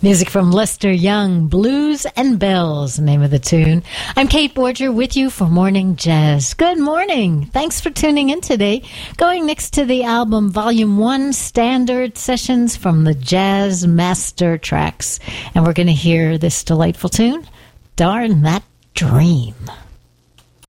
Music from Lester Young, Blues and Bells, name of the tune. I'm Kate Borger with you for Morning Jazz. Good morning. Thanks for tuning in today. Going next to the album Volume 1, Standard Sessions from the Jazz Master Tracks. And we're going to hear this delightful tune, Darn That Dream.